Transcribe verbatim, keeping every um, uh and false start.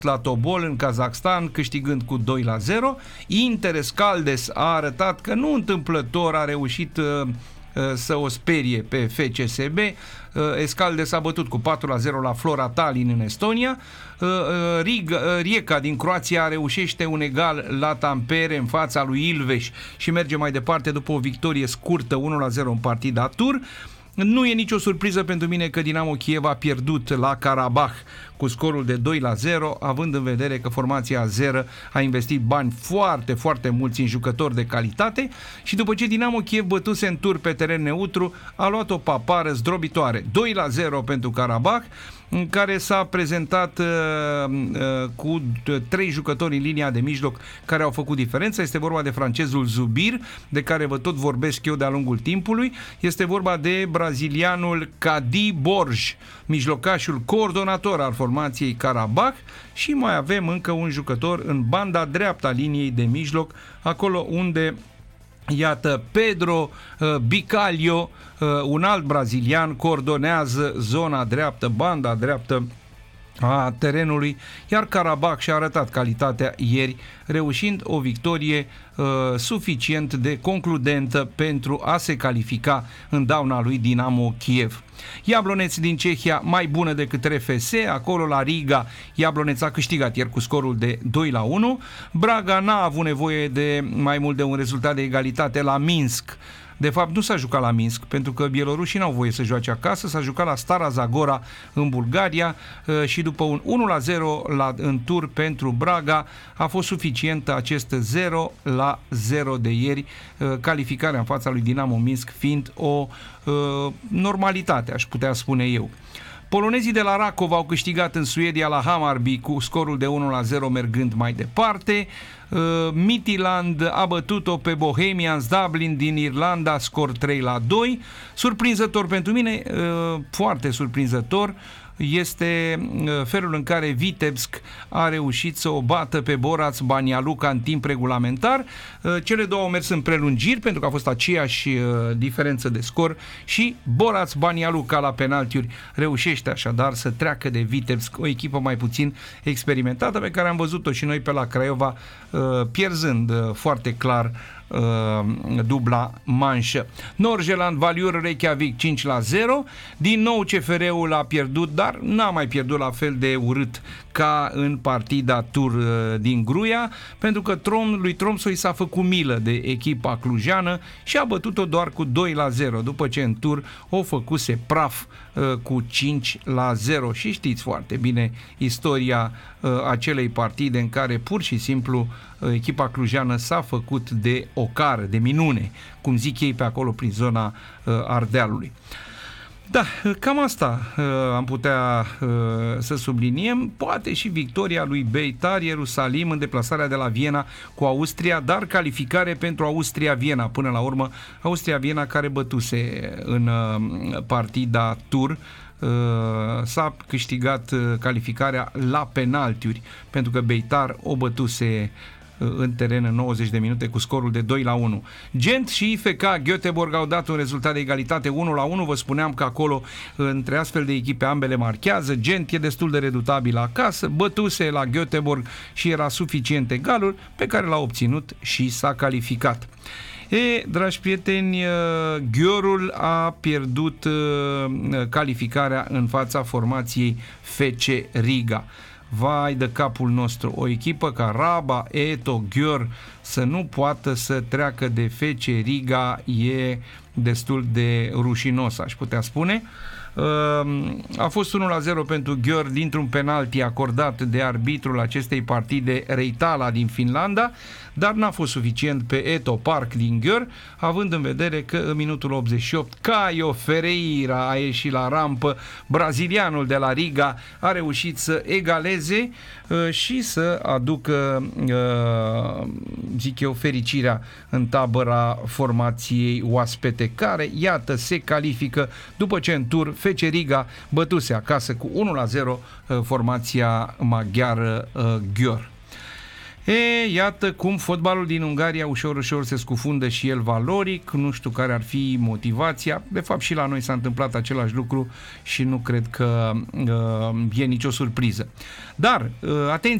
la Tobol în Kazakhstan, câștigând cu doi la zero. Inter Escaldes a arătat că nu întâmplător a reușit uh, uh, să o sperie pe F C S B. Uh, Escaldes a bătut cu patru la zero la Flora Tallinn în Estonia. Uh, uh, Riga, uh, Rijeka din Croația reușește un egal la Tampere în fața lui Ilves și merge mai departe după o victorie scurtă unu la zero în partida tur. Nu e nicio surpriză pentru mine că Dinamo Kiev a pierdut la Karabakh cu scorul de doi la zero, având în vedere că formația azeră a investit bani foarte, foarte mulți în jucători de calitate și după ce Dinamo Kiev bătuse în tur pe teren neutru, a luat o papară zdrobitoare. doi la zero pentru Karabakh, în care s-a prezentat uh, uh, cu trei jucători în linia de mijloc care au făcut diferența. Este vorba de francezul Zubir, de care vă tot vorbesc eu de-a lungul timpului. Este vorba de brazilianul Cadi Borj, mijlocașul coordonator al formației Karabakh, și mai avem încă un jucător în banda dreaptă a liniei de mijloc, acolo unde iată, Pedro uh, Bicalho, uh, un alt brazilian, coordonează zona dreaptă, banda dreaptă a terenului, iar Karabakh și-a arătat calitatea ieri, reușind o victorie uh, suficient de concludentă pentru a se califica în dauna lui Dinamo Kiev. Jablonec din Cehia mai bună decât R F S, acolo la Riga Jablonec a câștigat ieri cu scorul de doi la unu. Braga n-a avut nevoie de mai mult de un rezultat de egalitate la Minsk. De fapt, nu s-a jucat la Minsk, pentru că bielorușii n-au voie să joace acasă, s-a jucat la Stara Zagora în Bulgaria și după un unu la zero la, în tur pentru Braga a fost suficient acest zero la zero de ieri, calificarea în fața lui Dinamo Minsk fiind o uh, normalitate, aș putea spune eu. Polonezii de la Rakov au câștigat în Suedia la Hammarby cu scorul de unu la zero, mergând mai departe. Uh, Midtjylland a bătut-o pe Bohemians Dublin din Irlanda, scor trei la doi. Surprinzător pentru mine, uh, foarte surprinzător, este felul în care Vitebsk a reușit să o bată pe Borac Banja Luka în timp regulamentar. Cele două au mers în prelungiri pentru că a fost aceeași diferență de scor și Borac Banja Luka la penaltiuri reușește așadar să treacă de Vitebsk, o echipă mai puțin experimentată pe care am văzut-o și noi pe la Craiova pierzând foarte clar dubla manșă. Norgeland Valiur Reykjavik cinci la zero. Din nou C F R-ul a pierdut, dar n-a mai pierdut la fel de urât ca în partida tur din Gruia, pentru că Trom, lui Tromsø s-a făcut milă de echipa clujană și a bătut-o doar cu doi la zero, după ce în tur o făcuse praf cu cinci la zero. Și știți foarte bine istoria acelei partide în care pur și simplu echipa clujană s-a făcut de ocară, de minune, cum zic ei pe acolo prin zona Ardealului. Da, cam asta uh, am putea uh, să subliniem. Poate și victoria lui Beitar Ierusalim în deplasarea de la Viena cu Austria, dar calificare pentru Austria-Viena. Până la urmă, Austria-Viena care bătuse în uh, partida tur, uh, s-a câștigat uh, calificarea la penaltiuri, pentru că Beitar o bătuse în teren în nouăzeci de minute cu scorul de doi la unu. Gent și I F K Göteborg au dat un rezultat de egalitate unu la unu. Vă spuneam că acolo între astfel de echipe ambele marchează. Gent e destul de redutabil acasă, bătuse la Göteborg și era suficient egalul pe care l-a obținut și s-a calificat. E, dragi prieteni, Ghiorul a pierdut calificarea în fața formației F C Riga. Vai de capul nostru, o echipă ca Raba, Eto, Győr să nu poată să treacă de F C Riga e destul de rușinos, aș putea spune. A fost unu la zero pentru Győr dintr-un penalti acordat de arbitrul acestei partide, Reitala din Finlanda, dar n-a fost suficient pe Eto Park din Győr, având în vedere că în minutul optzeci și opt Caio Ferreira a ieșit la rampă, brazilianul de la Riga a reușit să egaleze uh, și să aducă, uh, zic eu, fericirea în tabăra formației oaspete, care, iată, se califică după ce în tur F C Riga bătuse acasă cu unu la zero uh, formația maghiară uh, Győr. E, iată cum fotbalul din Ungaria ușor, ușor se scufundă și el valoric, nu știu care ar fi motivația, de fapt și la noi s-a întâmplat același lucru și nu cred că uh, e nicio surpriză. Dar, uh, atenție!